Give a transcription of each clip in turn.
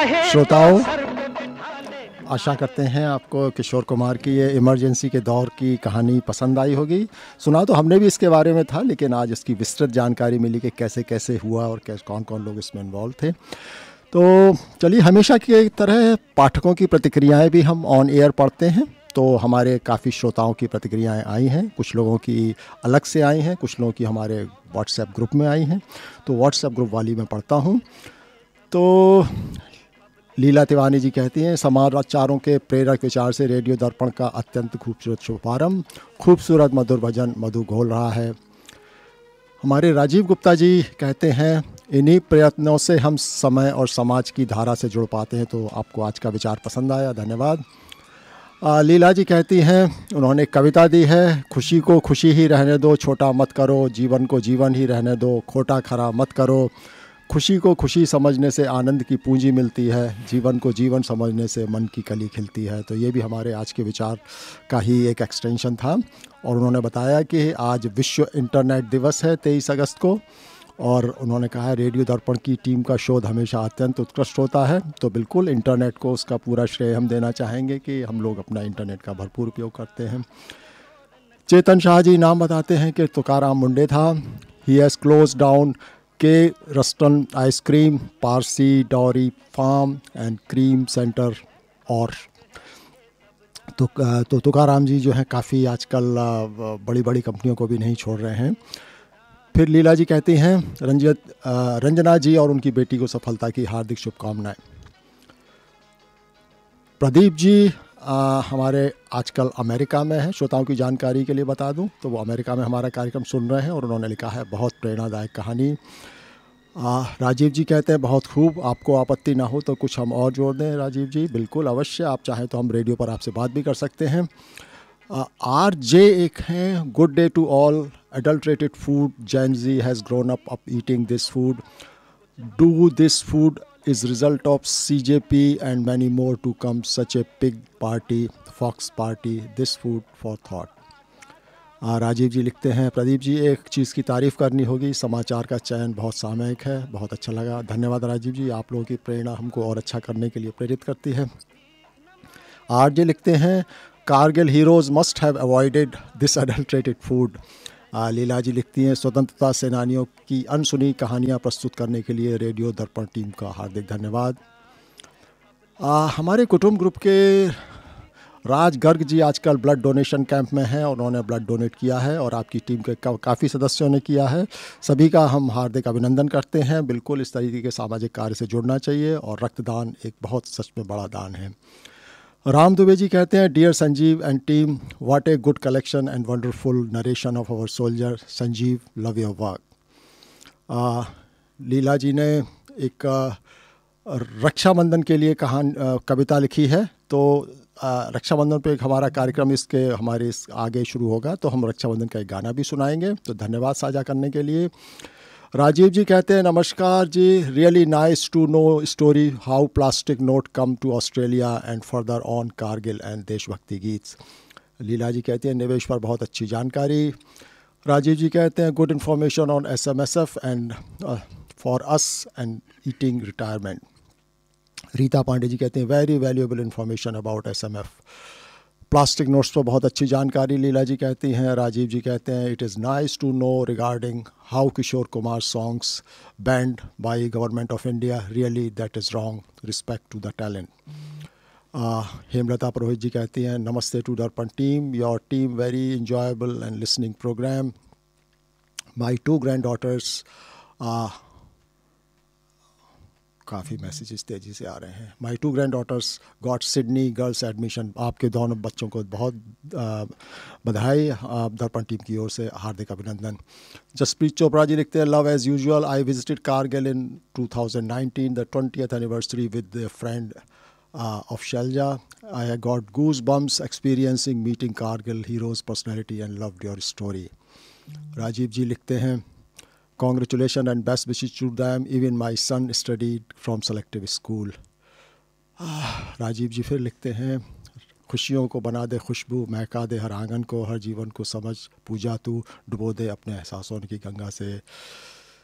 श्रोताओं, आशा करते हैं आपको किशोर कुमार की ये इमरजेंसी के दौर की कहानी पसंद आई होगी। सुना तो हमने भी इसके बारे में था, लेकिन आज इसकी विस्तृत जानकारी मिली कि कैसे कैसे हुआ और कौन कौन लोग इसमें इन्वॉल्व थे। तो चलिए, हमेशा की तरह पाठकों की प्रतिक्रियाएं भी हम ऑन एयर पढ़ते हैं। तो हमारे काफ़ी श्रोताओं की प्रतिक्रियाएं आई हैं, कुछ लोगों की अलग से आई हैं, कुछ लोगों की हमारे व्हाट्सएप ग्रुप में आई हैं। तो व्हाट्सएप ग्रुप वाली मैं पढ़ता हूँ। तो लीला तिवारी जी कहती हैं, समाचारों के प्रेरक विचार से रेडियो दर्पण का अत्यंत खूबसूरत शुभारंभ, खूबसूरत मधुर भजन मधु घोल रहा है। हमारे राजीव गुप्ता जी कहते हैं, इन्हीं प्रयत्नों से हम समय और समाज की धारा से जुड़ पाते हैं। तो आपको आज का विचार पसंद आया, धन्यवाद। लीला जी कहती हैं, उन्होंने कविता दी है, खुशी को खुशी ही रहने दो, छोटा मत करो, जीवन को जीवन ही रहने दो, खोटा खरा मत करो, खुशी को खुशी समझने से आनंद की पूंजी मिलती है, जीवन को जीवन समझने से मन की कली खिलती है। तो ये भी हमारे आज के विचार का ही एक एक्सटेंशन था। और उन्होंने बताया कि आज विश्व इंटरनेट दिवस है 23 अगस्त को, और उन्होंने कहा रेडियो दर्पण की टीम का शोध हमेशा अत्यंत उत्कृष्ट होता है। तो बिल्कुल इंटरनेट को उसका पूरा श्रेय हम देना चाहेंगे कि हम लोग अपना इंटरनेट का भरपूर उपयोग करते हैं। चेतन शाह जी नाम बताते हैं कि तुकाराम मुंडे था। ही हैज़ क्लोज डाउन के Roston ice cream, Parsi dowry farm and cream centre. और तो तुकाराम जी जो हैं काफ़ी आजकल बड़ी बड़ी कंपनियों को भी नहीं छोड़ रहे हैं। फिर लीला जी कहती हैं, रंजना जी और उनकी बेटी को सफलता की हार्दिक शुभकामनाएं। प्रदीप जी हमारे आजकल अमेरिका में हैं। श्रोताओं की जानकारी के लिए बता दूं तो वो अमेरिका में हमारा कार्यक्रम सुन रहे हैं, और उन्होंने लिखा है, बहुत प्रेरणादायक कहानी। राजीव जी कहते हैं, बहुत खूब, आपको आपत्ति ना हो तो कुछ हम और जोड़ दें। राजीव जी बिल्कुल अवश्य, आप चाहें तो हम रेडियो पर आपसे बात भी कर सकते हैं। आर जे एक हैं, good day to all, adulterated food, Gen Z has grown up eating this food. Do this food is result of CJP and many more to come, such a pig party, fox party, this food for thought. Rajiv जी लिखते हैं, प्रदीप जी एक चीज़ की तारीफ़ करनी होगी, समाचार का चयन बहुत सामयिक है, बहुत अच्छा लगा। धन्यवाद राजीव जी, आप लोगों की प्रेरणा हमको और अच्छा करने के लिए प्रेरित करती है। आर जे लिखते हैं, Kargil heroes must have avoided this adulterated food. लीला जी लिखती हैं, स्वतंत्रता सेनानियों की अनसुनी कहानियाँ प्रस्तुत करने के लिए रेडियो दर्पण टीम का हार्दिक धन्यवाद। हमारे कुटुंब ग्रुप के राज गर्ग जी आजकल ब्लड डोनेशन कैंप में हैं, और उन्होंने ब्लड डोनेट किया है, और आपकी टीम के काफ़ी सदस्यों ने किया है। सभी का हम हार्दिक अभिनंदन करते हैं। बिल्कुल इस तरीके के सामाजिक कार्य से जुड़ना चाहिए, और रक्तदान एक बहुत सच में बड़ा दान है। राम दुबे जी कहते हैं, dear Sanjeev and team, what a good collection and wonderful narration of our soldier Sanjeev, love your work. लीला जी ने एक रक्षाबंधन के लिए कविता लिखी है। तो रक्षाबंधन पे एक हमारा कार्यक्रम हमारे आगे शुरू होगा, तो हम रक्षाबंधन का एक गाना भी सुनाएंगे। तो धन्यवाद साझा करने के लिए। राजीव जी कहते हैं, नमस्कार जी, really nice to know story how plastic note come to Australia and further on Kargil and देशभक्ति गीत। लीला जी कहते हैं, निवेश पर बहुत अच्छी जानकारी। राजीव जी कहते हैं, good information on SMSF and for us and eating retirement. Rita Pandey ji कहते हैं, very valuable information about SMF। Plastic notes पर बहुत अच्छी जानकारी, लीला जी कहती हैं। राजीव जी कहते हैं, it is nice to know regarding how Kishore Kumar songs band by government of India, really that is wrong, respect to the talent. Hemlata पुरोहित जी कहती हैं, नमस्ते टू दर्पण team, your team very enjoyable and listening programme. My 2 grand daughters, काफ़ी messages तेज़ी से आ रहे हैं। माई 2 grand daughters got Sydney girls admission. आपके दोनों बच्चों को बहुत बधाई, दर्पण टीम की ओर से हार्दिक अभिनंदन। जसप्रीत चोपड़ा जी लिखते हैं, love as usual, I visited Kargil in 2019, the 20th anniversary with the friend of Shelja. I got goosebumps experiencing meeting Kargil heroes personality and loved your story. Rajiv जी लिखते हैं, congratulations and best wishes to them. Even my son studied from selective school. Rajiv जी फिर लिखते हैं, खुशियों को बना दे खुशबू, महका दे हर आंगन को, हर जीवन को समझ पूजा तू, डुबो दे अपने एहसासों की गंगा से।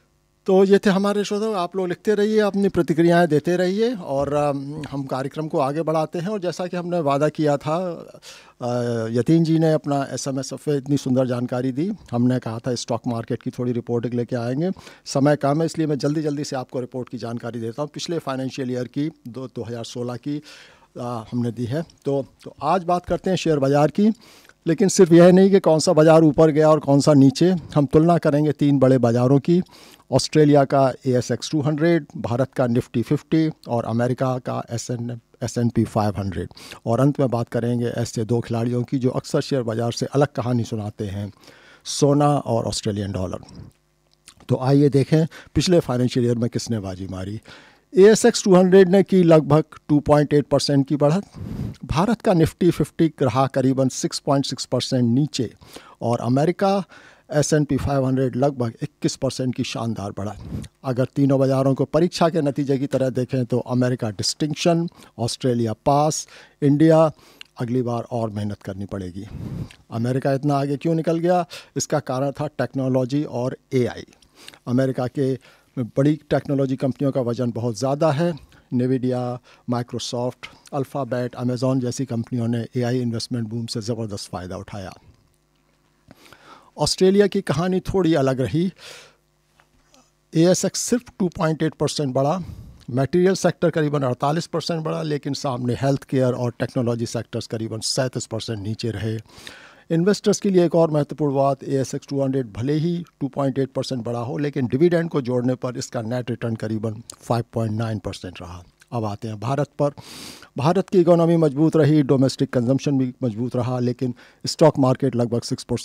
तो ये थे हमारे श्रोता, आप लोग लिखते रहिए, अपनी प्रतिक्रियाएं देते रहिए और हम कार्यक्रम को आगे बढ़ाते हैं। और जैसा कि हमने वादा किया था, यतीन जी ने अपना SMS पे इतनी सुंदर जानकारी दी। हमने कहा था स्टॉक मार्केट की थोड़ी रिपोर्टिंग लेके आएंगे, समय कम है इसलिए मैं जल्दी जल्दी से आपको रिपोर्ट की जानकारी देता हूँ। पिछले फाइनेंशियल ईयर की 2016 की हमने दी है। तो आज बात करते हैं शेयर बाज़ार की। लेकिन सिर्फ यह नहीं कि कौन सा बाज़ार ऊपर गया और कौन सा नीचे, हम तुलना करेंगे 3 बड़े बाज़ारों की, ऑस्ट्रेलिया का ASX 200, भारत का निफ्टी 50 और अमेरिका का S&P 500। और अंत में बात करेंगे ऐसे 2 खिलाड़ियों की जो अक्सर शेयर बाज़ार से अलग कहानी सुनाते हैं, सोना और ऑस्ट्रेलियन डॉलर। तो आइए देखें पिछले फाइनेंशियल ईयर में किसने बाजी मारी। ASX 200 ने की लगभग 2.8% की बढ़त। भारत का निफ्टी 50 रहा करीबन 6.6% नीचे और अमेरिका S&P 500 लगभग 21% की शानदार बढ़त। अगर तीनों बाज़ारों को परीक्षा के नतीजे की तरह देखें तो अमेरिका डिस्टिंक्शन, ऑस्ट्रेलिया पास, इंडिया अगली बार और मेहनत करनी पड़ेगी। अमेरिका इतना आगे क्यों निकल गया? इसका कारण था टेक्नोलॉजी और AI। अमेरिका के बड़ी टेक्नोलॉजी कंपनियों का वज़न बहुत ज़्यादा है। नेविडिया, माइक्रोसॉफ्ट, अल्फ़ाबेट, अमेज़ॉन जैसी कंपनियों ने AI इन्वेस्टमेंट बूम से ज़बरदस्त फ़ायदा उठाया। ऑस्ट्रेलिया की कहानी थोड़ी अलग रही। ASX सिर्फ 2.8% बढ़ा, मटेरियल सेक्टर करीबन 48% बढ़ा, लेकिन सामने हेल्थ केयर और टेक्नोलॉजी सेक्टर्स करीबन 37% नीचे रहे। इन्वेस्टर्स के लिए एक और महत्वपूर्ण बात, ASX 200 भले ही 2.8% बढ़ा हो, लेकिन डिविडेंड को जोड़ने पर इसका नेट रिटर्न करीबन 5.9% रहा। अब आते हैं भारत पर। भारत की इकोनॉमी मजबूत रही, डोमेस्टिक कंजम्पशन भी मजबूत रहा, लेकिन स्टॉक मार्केट लगभग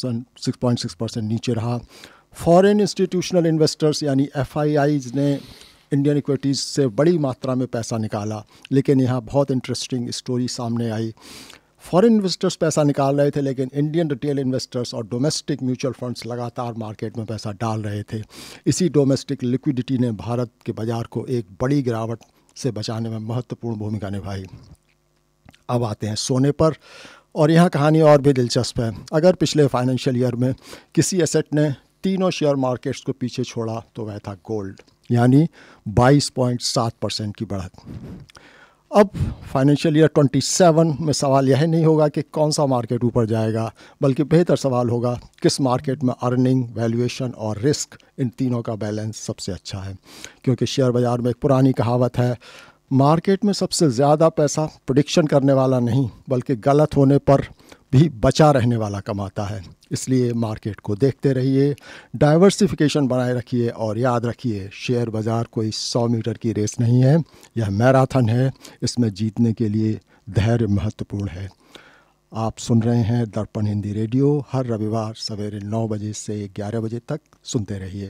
6.6% नीचे रहा। फॉरेन इंस्टीट्यूशनल इन्वेस्टर्स यानी FIIs ने इंडियन इक्विटीज़ से बड़ी मात्रा में पैसा निकाला, लेकिन यहाँ बहुत इंटरेस्टिंग स्टोरी सामने आई। फॉरेन इन्वेस्टर्स पैसा निकाल रहे थे, लेकिन इंडियन रिटेल इन्वेस्टर्स और डोमेस्टिक म्यूचुअल फंड्स लगातार मार्केट में पैसा डाल रहे थे। इसी डोमेस्टिक लिक्विडिटी ने भारत के बाज़ार को एक बड़ी गिरावट से बचाने में महत्वपूर्ण भूमिका निभाई। अब आते हैं सोने पर, और यहाँ कहानी और भी दिलचस्प है। अगर पिछले फाइनेंशियल ईयर में किसी एसेट ने तीनों शेयर मार्केट्स को पीछे छोड़ा तो वह था गोल्ड, यानी 22.7% की बढ़त। अब फाइनेंशियल ईयर 27 में सवाल यह नहीं होगा कि कौन सा मार्केट ऊपर जाएगा, बल्कि बेहतर सवाल होगा किस मार्केट में अर्निंग, वैल्यूएशन और रिस्क, इन तीनों का बैलेंस सबसे अच्छा है। क्योंकि शेयर बाज़ार में एक पुरानी कहावत है, मार्केट में सबसे ज़्यादा पैसा प्रेडिक्शन करने वाला नहीं, बल्कि गलत होने पर भी बचा रहने वाला कमाता है। इसलिए मार्केट को देखते रहिए, डाइवर्सिफिकेशन बनाए रखिए और याद रखिए, शेयर बाज़ार कोई 100 मीटर की रेस नहीं है, यह मैराथन है। इसमें जीतने के लिए धैर्य महत्वपूर्ण है। आप सुन रहे हैं दर्पण हिंदी रेडियो, हर रविवार सवेरे 9 बजे से 11 बजे तक सुनते रहिए।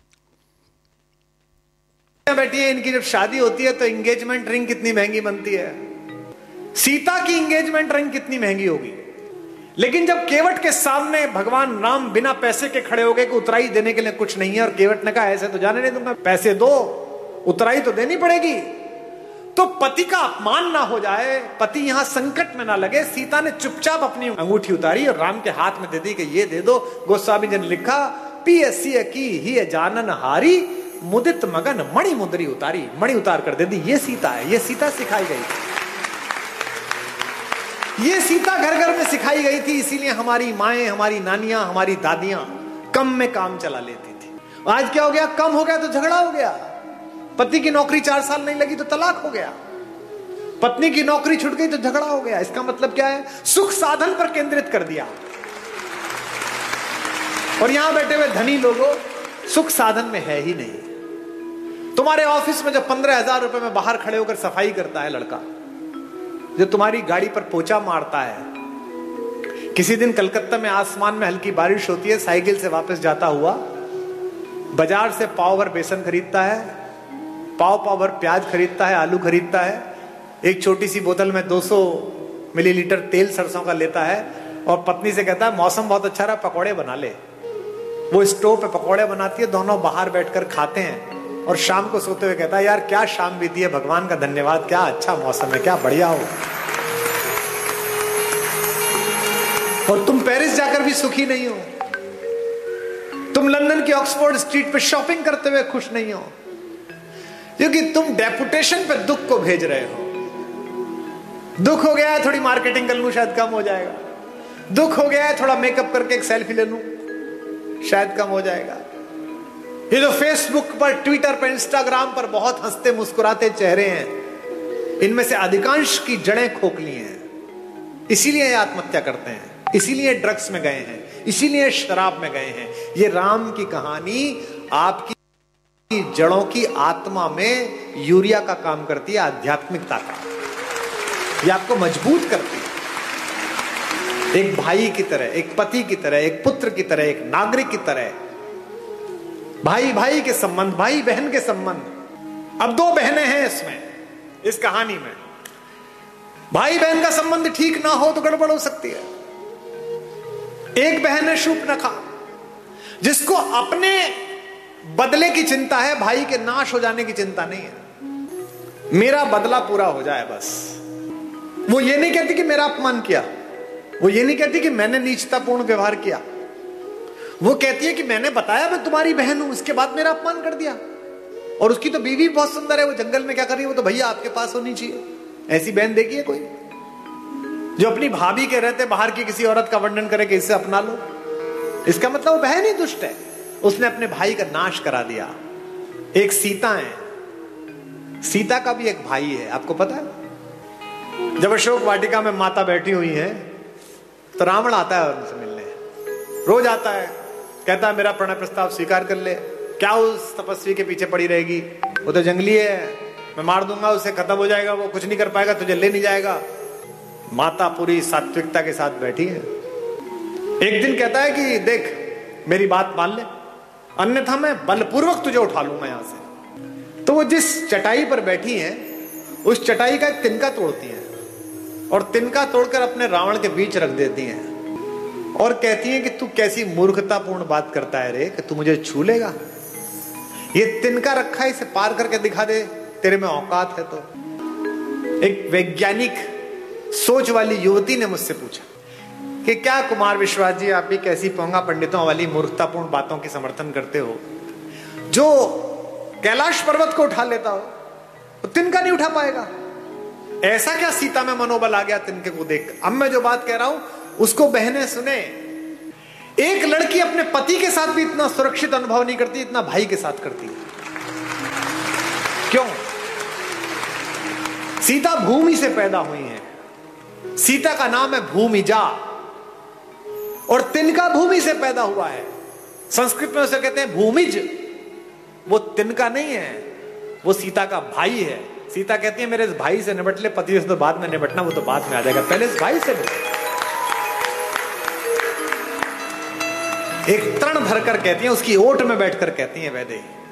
बैठिए, इनकी जब शादी होती है तो एंगेजमेंट रिंग कितनी महंगी बनती है। सीता की एंगेजमेंट रिंग कितनी महंगी होगी, लेकिन जब केवट के सामने भगवान राम बिना पैसे के खड़े हो गए कि उतराई देने के लिए कुछ नहीं है, और केवट ने कहा ऐसे तो जाने नहीं दूंगा, पैसे दो, उतराई तो देनी पड़ेगी। तो पति का अपमान ना हो जाए, पति यहां संकट में ना लगे, सीता ने चुपचाप अपनी अंगूठी उतारी और राम के हाथ में दे दी कि ये दे दो। गोस्वामी जी ने लिखा, पीएसी की ही जानन हारी, मुदित मगन मणि मुद्री उतारी, मणि उतार कर दे दी। ये सीता है, ये सीता सिखाई गई, ये सीता घर घर में सिखाई गई थी। इसीलिए हमारी माएं, हमारी नानियां, हमारी दादियां कम में काम चला लेती थी। आज क्या हो गया, कम हो गया तो झगड़ा हो गया। पति की नौकरी 4 साल नहीं लगी तो तलाक हो गया, पत्नी की नौकरी छूट गई तो झगड़ा हो गया। इसका मतलब क्या है, सुख साधन पर केंद्रित कर दिया। और यहां बैठे हुए धनी लोगों, सुख साधन में है ही नहीं। तुम्हारे ऑफिस में जो 15,000 रुपए में बाहर खड़े होकर सफाई करता है लड़का, जो तुम्हारी गाड़ी पर पोछा मारता है, किसी दिन कलकत्ता में आसमान में हल्की बारिश होती है, साइकिल से वापस जाता हुआ बाजार से पाव भर बेसन खरीदता है, पाव भर प्याज खरीदता है, आलू खरीदता है, एक छोटी सी बोतल में 200 मिलीलीटर तेल सरसों का लेता है और पत्नी से कहता है मौसम बहुत अच्छा रहा, पकौड़े बना ले। वो स्टोव पे पकौड़े बनाती है, दोनों बाहर बैठकर खाते हैं और शाम को सोते हुए कहता है यार क्या शाम बीती है, भगवान का धन्यवाद, क्या अच्छा मौसम है, क्या बढ़िया हो। और तुम पेरिस जाकर भी सुखी नहीं हो, तुम तुम लंदन की ऑक्सफोर्ड स्ट्रीट पे शॉपिंग करते हुए खुश नहीं हो, क्योंकि तुम डेपुटेशन पे दुख को भेज रहे हो। दुख हो गया है थोड़ी मार्केटिंग कर लूं शायद कम हो जाएगा, दुख हो गया है थोड़ा मेकअप करके एक सेल्फी ले लूं शायद कम हो जाएगा। ये जो फेसबुक पर, ट्विटर पर, इंस्टाग्राम पर बहुत हंसते मुस्कुराते चेहरे हैं, इनमें से अधिकांश की जड़ें खोखली हैं। इसीलिए आत्महत्या करते हैं, इसीलिए ड्रग्स में गए हैं, इसीलिए शराब में गए हैं। ये राम की कहानी आपकी जड़ों की आत्मा में यूरिया का काम करती है, आध्यात्मिकता का। ये आपको मजबूत करती है, एक भाई की तरह, एक पति की तरह, एक पुत्र की तरह, एक नागरिक की तरह। भाई भाई के संबंध, भाई बहन के संबंध। अब दो बहनें हैं इसमें, इस कहानी में। भाई बहन का संबंध ठीक ना हो तो गड़बड़ हो सकती है। एक बहन है शूर्पणखा, जिसको अपने बदले की चिंता है, भाई के नाश हो जाने की चिंता नहीं है। मेरा बदला पूरा हो जाए बस। वो ये नहीं कहती कि मेरा अपमान किया, वो ये नहीं कहती कि मैंने नीचतापूर्ण व्यवहार किया, वो कहती है कि मैंने बताया मैं तुम्हारी बहन हूं, इसके बाद मेरा अपमान कर दिया। और उसकी तो बीवी बहुत सुंदर है, वो जंगल में क्या कर रही है, वो तो भैया आपके पास होनी चाहिए। ऐसी बहन देखी है कोई जो अपनी भाभी के रहते बाहर की किसी औरत का वर्णन करे कि इससे अपना लो? इसका मतलब वो बहन ही दुष्ट है, उसने अपने भाई का नाश करा दिया। एक सीता है, सीता का भी एक भाई है, आपको पता है? जब अशोक वाटिका में माता बैठी हुई है तो रावण आता है उनसे मिलने, रोज आता है, कहता है मेरा प्रणय प्रस्ताव स्वीकार कर ले। क्या उस तपस्वी के पीछे पड़ी रहेगी, वो तो जंगली है, मैं मार दूंगा उसे, खत्म हो जाएगा, वो कुछ नहीं कर पाएगा, तुझे ले नहीं जाएगा। माता पूरी सात्विकता के साथ बैठी है। एक दिन कहता है कि देख मेरी बात मान ले, अन्यथा मैं बलपूर्वक तुझे उठा लूंगा यहां से। तो वो जिस चटाई पर बैठी है उस चटाई का एक तिनका तोड़ती है और तिनका तोड़कर अपने रावण के बीच रख देती हैं और कहती है कि तू कैसी मूर्खतापूर्ण बात करता है रे, कि तू मुझे छू लेगा? ये तिनका रखा है, इसे पार करके दिखा दे, तेरे में औकात है तो। एक वैज्ञानिक सोच वाली युवती ने मुझसे पूछा कि क्या कुमार विश्वास जी, आप भी कैसी पोंगा पंडितों वाली मूर्खतापूर्ण बातों की समर्थन करते हो? जो कैलाश पर्वत को उठा लेता हो तो तिनका नहीं उठा पाएगा। ऐसा क्या सीता में मनोबल आ गया तिनके को देख? अब मैं जो बात कह रहा हूं उसको बहनें सुने। एक लड़की अपने पति के साथ भी इतना सुरक्षित अनुभव नहीं करती, इतना भाई के साथ करती है। क्यों? सीता भूमि से पैदा हुई है, सीता का नाम है भूमिजा, और तिनका भूमि से पैदा हुआ है। संस्कृत में उसे कहते हैं भूमिज। वो तिनका नहीं है, वो सीता का भाई है। सीता कहती है मेरे इस भाई से निपट ले, पति से तो बाद में निपटना, वो तो बाद में आ जाएगा, पहले इस भाई से निपट। एक तरण भरकर कहती है, उसकी ओट में बैठकर कहती है वैदेही,